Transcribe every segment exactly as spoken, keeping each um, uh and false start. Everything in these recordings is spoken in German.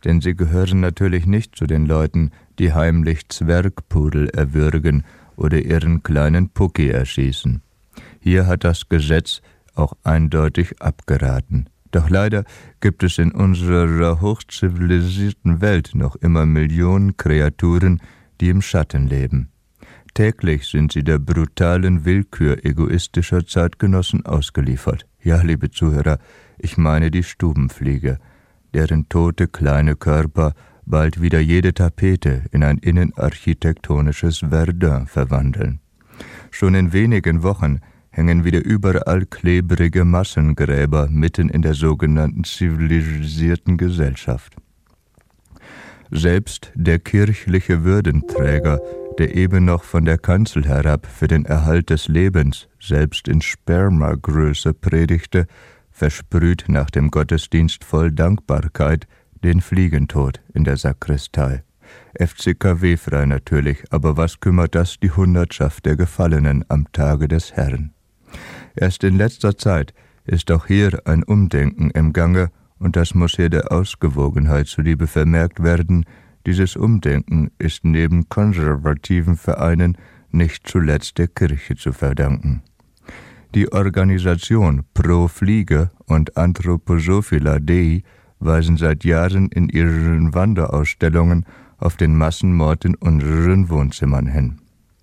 denn sie gehören natürlich nicht zu den Leuten, die heimlich Zwergpudel erwürgen oder ihren kleinen Pucki erschießen. Hier hat das Gesetz auch eindeutig abgeraten. Doch leider gibt es in unserer hochzivilisierten Welt noch immer Millionen Kreaturen, die im Schatten leben. Täglich sind sie der brutalen Willkür egoistischer Zeitgenossen ausgeliefert. Ja, liebe Zuhörer, ich meine die Stubenfliege, deren tote kleine Körper bald wieder jede Tapete in ein innenarchitektonisches Verdun verwandeln. Schon in wenigen Wochen hängen wieder überall klebrige Massengräber mitten in der sogenannten zivilisierten Gesellschaft. Selbst der kirchliche Würdenträger, der eben noch von der Kanzel herab für den Erhalt des Lebens selbst in Spermagröße predigte, versprüht nach dem Gottesdienst voll Dankbarkeit den Fliegentod in der Sakristei. F C K W-frei natürlich, aber was kümmert das die Hundertschaft der Gefallenen am Tage des Herrn? Erst in letzter Zeit ist auch hier ein Umdenken im Gange, und das muss hier der Ausgewogenheit zuliebe vermerkt werden. Dieses Umdenken ist neben konservativen Vereinen nicht zuletzt der Kirche zu verdanken. Die Organisation Pro Fliege und Anthroposophila Dei weisen seit Jahren in ihren Wanderausstellungen auf den Massenmord in unseren Wohnzimmern hin.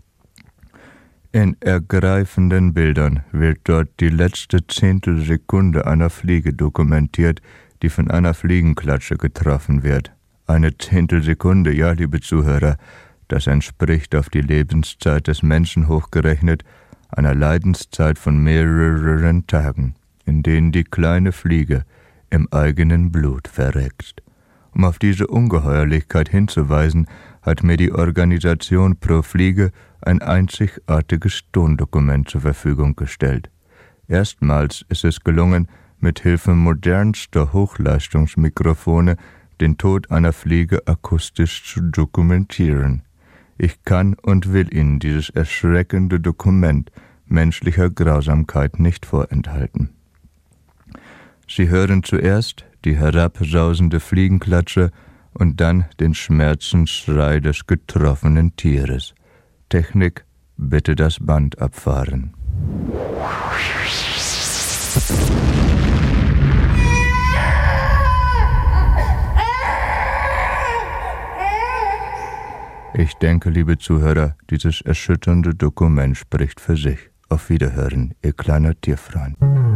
In ergreifenden Bildern wird dort die letzte Zehntelsekunde einer Fliege dokumentiert, die von einer Fliegenklatsche getroffen wird. Eine Zehntelsekunde, ja, liebe Zuhörer, das entspricht auf die Lebenszeit des Menschen hochgerechnet einer Leidenszeit von mehreren Tagen, in denen die kleine Fliege im eigenen Blut verreckt. Um auf diese Ungeheuerlichkeit hinzuweisen, hat mir die Organisation Pro Fliege ein einzigartiges Tondokument zur Verfügung gestellt. Erstmals ist es gelungen, mit Hilfe modernster Hochleistungsmikrofone den Tod einer Fliege akustisch zu dokumentieren. Ich kann und will Ihnen dieses erschreckende Dokument menschlicher Grausamkeit nicht vorenthalten. Sie hören zuerst die herabsausende Fliegenklatsche und dann den Schmerzensschrei des getroffenen Tieres. Technik, bitte das Band abfahren. Ich denke, liebe Zuhörer, dieses erschütternde Dokument spricht für sich. Auf Wiederhören, Ihr kleiner Tierfreund.